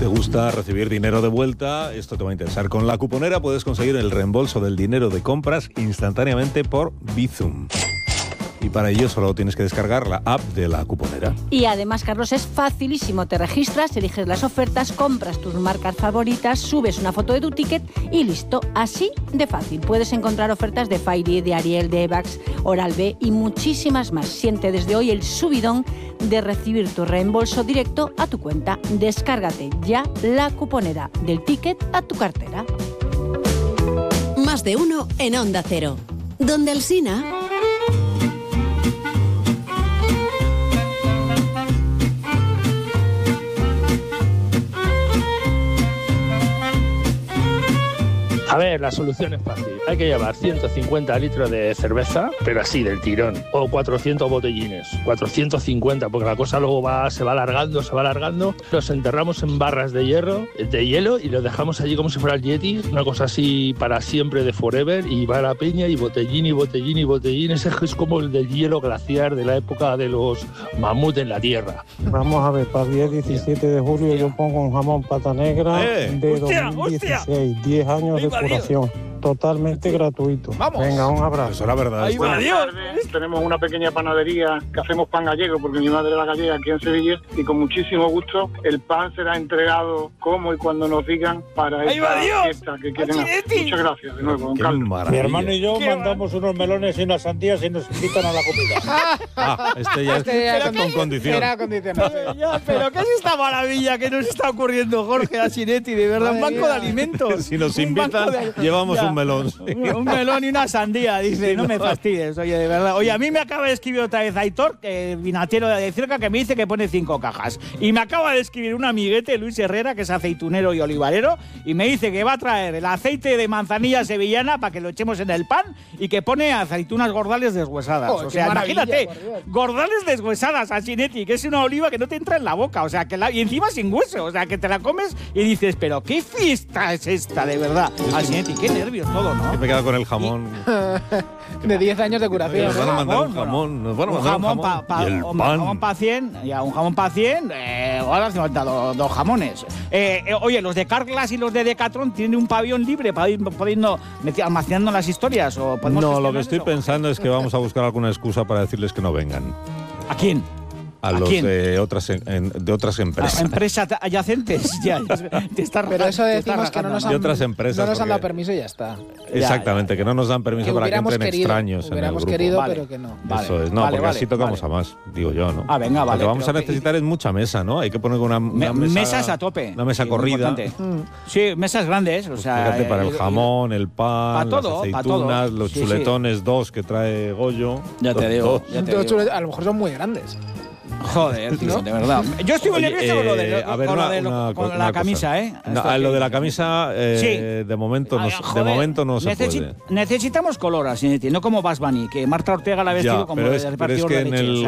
¿Te gusta recibir dinero de vuelta? Esto te va a interesar. Con La Cuponera puedes conseguir el reembolso del dinero de compras instantáneamente por Bizum. Y para ello solo tienes que descargar la app de La Cuponera. Y además, Carlos, es facilísimo. Te registras, eliges las ofertas, compras tus marcas favoritas, subes una foto de tu ticket y listo. Así de fácil. Puedes encontrar ofertas de Fairy, de Ariel, de Evax, Oral-B y muchísimas más. Siente desde hoy el subidón de recibir tu reembolso directo a tu cuenta. Descárgate ya La Cuponera, del ticket a tu cartera. Más de uno en Onda Cero. Donde Alsina... A ver, la solución es fácil. Hay que llevar 150 litros de cerveza, pero así, del tirón. O 400 botellines. 450, porque la cosa luego se va alargando. Los enterramos en barras de hielo, y los dejamos allí como si fuera el Yeti. Una cosa así para siempre, de forever. Y va la peña y botellín, y botellín, y botellín. Ese es como el del hielo glaciar de la época de los mamuts en la Tierra. Vamos a ver, para el día 17 de julio yo pongo un jamón pata negra de 2016. 10 años de curación, totalmente gratuito. Vamos. Venga, un abrazo. Eso era verdad. Buenas tardes. Tenemos una pequeña panadería que hacemos pan gallego, porque mi madre era gallega aquí en Sevilla, y con muchísimo gusto el pan será entregado como y cuando nos digan para esta fiesta que quieren hacer. Muchas gracias de nuevo, don Carlos. Mi hermano y yo mandamos unos melones y unas sandías y nos invitan a la comida. Este ya es con condición. Era condicionado. Pero ¿qué es esta maravilla que nos está ocurriendo, Jorge Asinetti? De verdad, un banco de alimentos. Si nos invitan, llevamos un melón. Un melón y una sandía, dice. Sí, no me fastidies, oye, de verdad. Oye, a mí me acaba de escribir otra vez Aitor, vinatero de cerca, que me dice que pone 5 cajas. Y me acaba de escribir un amiguete, Luis Herrera, que es aceitunero y olivarero, y me dice que va a traer el aceite de manzanilla sevillana para que lo echemos en el pan y que pone aceitunas gordales deshuesadas. O sea, imagínate, gordales deshuesadas, Asinetti, que es una oliva que no te entra en la boca, o sea, y encima sin hueso, o sea, que te la comes y dices, pero ¿qué fiesta es esta, de verdad? Asinetti, qué nervios todo, ¿no? Que me he quedado con el jamón. De 10 años de curación. Nos van a mandar un jamón. Nos van a mandar un jamón. Y el pan. Un jamón para 100. Ya, un jamón para 100. Ahora hace falta dos jamones. Oye, los de Carglass y los de Decathlon tienen un pabellón libre para ir pudiendo almacenando las historias. ¿O no, lo que estoy pensando es que vamos a buscar alguna excusa para decirles que no vengan. ¿A quién? A los de otras empresas. Empresas adyacentes. Ya, pero eso decimos que no nos han dado permiso y ya está. Exactamente, que no nos dan permiso para que entren extraños en el grupo. Hubiéramos querido, pero que no. Eso es, no, porque así tocamos a más, digo yo, ¿no? Venga, vale. Lo que vamos a necesitar es mucha mesa, ¿no? Hay que poner una mesa... Mesas a tope. Una mesa corrida. Sí, mesas grandes, o sea... Fíjate, para el jamón, el pan, las aceitunas, los chuletones 2 que trae Goyo. Ya te digo. A lo mejor son muy grandes. Joder, tío, de verdad. Yo estoy muy nervioso con la camisa, ¿eh? Lo de la camisa, de momento no se puede. Necesitamos color, así, no como Bas Bunny, que Marta Ortega la ha vestido como de repartidor de leche. Pero es que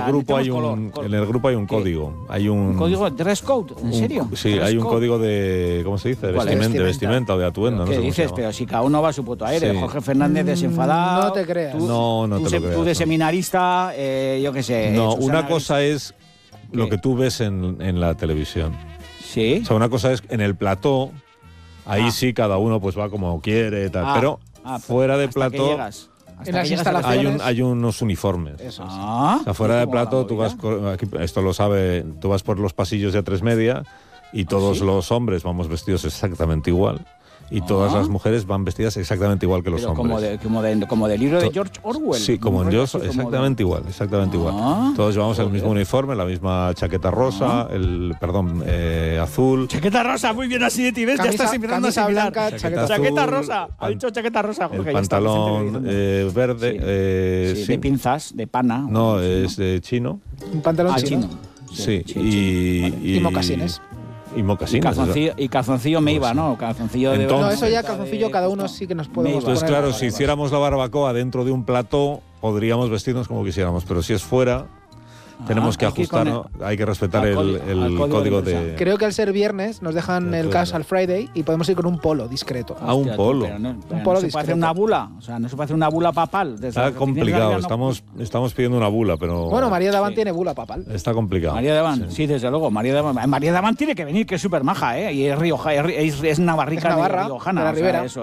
en el grupo hay un código. ¿Un código de dress code? ¿En serio? Sí, hay un código de, ¿cómo se dice? De vestimenta o de atuendo. ¿Qué dices? Pero si cada uno va a su puto aire. Jorge Fernández desenfadado. No te creas. No te lo creas. Tú de seminarista, yo qué sé. No, una cosa es lo que tú ves en la televisión. Sí. O sea, una cosa es en el plató, ahí sí cada uno pues va como quiere, tal, pero fuera de plató en las instalaciones hay unos uniformes. Eso es. O sea, fuera de plató tú vas, esto lo sabe, tú vas por los pasillos de A3 y todos los hombres vamos vestidos exactamente igual. Y todas las mujeres van vestidas exactamente igual que los hombres. Como del libro de George Orwell. Sí, como en George, exactamente igual. Todos llevamos el mismo uniforme, la misma chaqueta rosa, azul. Chaqueta rosa, muy bien así de ti, ¿ves? Ya estás empezando a asimilar. Chaqueta rosa, ha dicho chaqueta rosa, Jorge. El pantalón verde, de pinzas, de pana. No, es de chino. Un pantalón chino. Sí, y mocasines. Y mocasines. Y calzoncillo me iba, ¿no? Calzoncillo de... No, eso ya calzoncillo cada uno sí que nos podemos poner. Entonces, claro, si hiciéramos la barbacoa dentro de un plató, podríamos vestirnos como quisiéramos, pero si es fuera... tenemos que ajustarnos, hay que respetar el código de... Creo que al ser viernes nos dejan el Casual Friday y podemos ir con un polo discreto. Un polo. Un polo discreto. ¿Se puede hacer una bula? O sea, no se puede hacer una bula papal. Está complicado, estamos pidiendo una bula, pero... Bueno, María Daván tiene bula papal. Está complicado. María Daván, sí, desde luego. María Daván tiene que venir, que es súper maja, ¿eh? Y es Rioja, es navarrica, es Navarra, riojana, de la Ribera. Eso